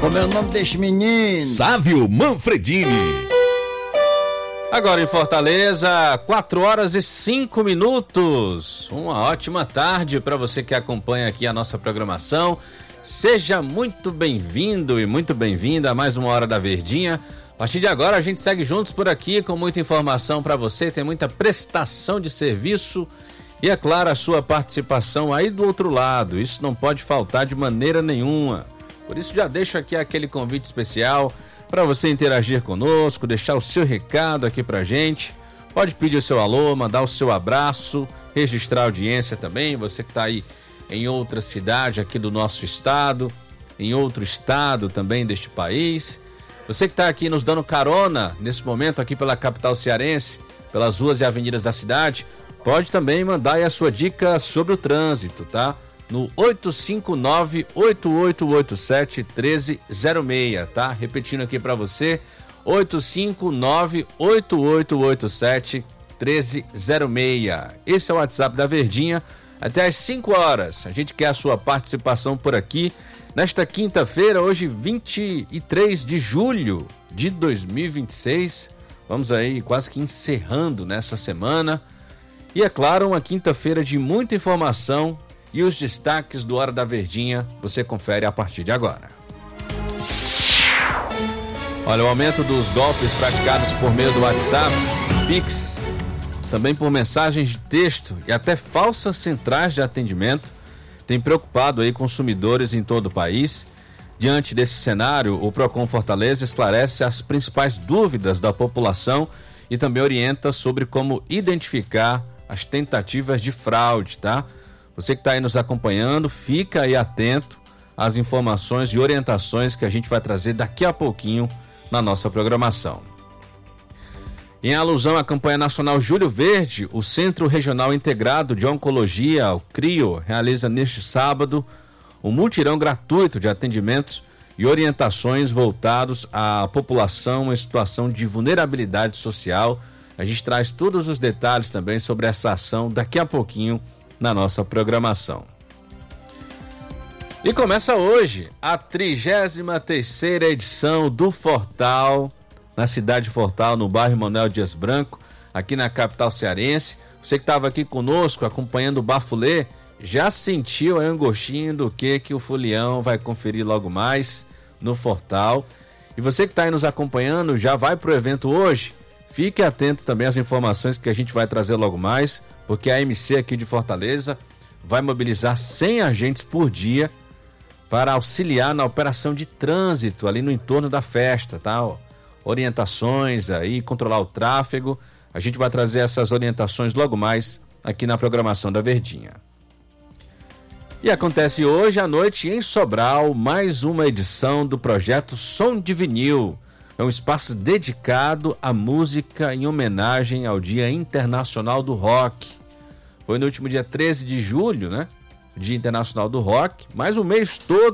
Como é o nome deste menino? Sávio Manfredini. Agora em Fortaleza, 4h05. Uma ótima tarde para você que acompanha aqui a nossa programação. Seja muito bem-vindo e muito bem-vinda a mais uma Hora da Verdinha. A partir de agora a gente segue juntos por aqui com muita informação para você, tem muita prestação de serviço e, é claro, a sua participação aí do outro lado. Isso não pode faltar de maneira nenhuma. Por isso já deixo aqui aquele convite especial para você interagir conosco, deixar o seu recado aqui pra gente. Pode pedir o seu alô, mandar o seu abraço, registrar a audiência também. Você que está aí em outra cidade aqui do nosso estado, em outro estado também deste país. Você que está aqui nos dando carona nesse momento aqui pela capital cearense, pelas ruas e avenidas da cidade, pode também mandar aí a sua dica sobre o trânsito, tá? No 859-8887-1306, tá? Repetindo aqui para você, 859-8887-1306. Esse é o WhatsApp da Verdinha, até às 5 horas. A gente quer a sua participação por aqui, nesta quinta-feira, hoje 23 de julho de 2026. Vamos aí quase que encerrando nessa semana. E é claro, uma quinta-feira de muita informação. E os destaques do Hora da Verdinha você confere a partir de agora. Olha, o aumento dos golpes praticados por meio do WhatsApp, Pix, também por mensagens de texto e até falsas centrais de atendimento, tem preocupado aí consumidores em todo o país. Diante desse cenário, o Procon Fortaleza esclarece as principais dúvidas da população e também orienta sobre como identificar as tentativas de fraude, tá? Você que está aí nos acompanhando, fica aí atento às informações e orientações que a gente vai trazer daqui a pouquinho na nossa programação. Em alusão à campanha nacional Julho Verde, o Centro Regional Integrado de Oncologia, o CRIO, realiza neste sábado um mutirão gratuito de atendimentos e orientações voltados à população em situação de vulnerabilidade social. A gente traz todos os detalhes também sobre essa ação daqui a pouquinho na nossa programação. E começa hoje a 33ª edição do Fortal, na cidade de Fortal, no bairro Manuel Dias Branco, aqui na capital cearense. Você que estava aqui conosco acompanhando o Bafulê, já sentiu aí um gostinho do que o Folião vai conferir logo mais no Fortal. E você que está aí nos acompanhando, já vai para o evento hoje. Fique atento também às informações que a gente vai trazer logo mais, porque a AMC aqui de Fortaleza vai mobilizar 100 agentes por dia para auxiliar na operação de trânsito ali no entorno da festa, tá? Orientações aí, controlar o tráfego. A gente vai trazer essas orientações logo mais aqui na programação da Verdinha. E acontece hoje à noite em Sobral mais uma edição do projeto Som de Vinil. É um espaço dedicado à música em homenagem ao Dia Internacional do Rock. Foi no último dia 13 de julho, né? Dia Internacional do Rock, mas o mês todo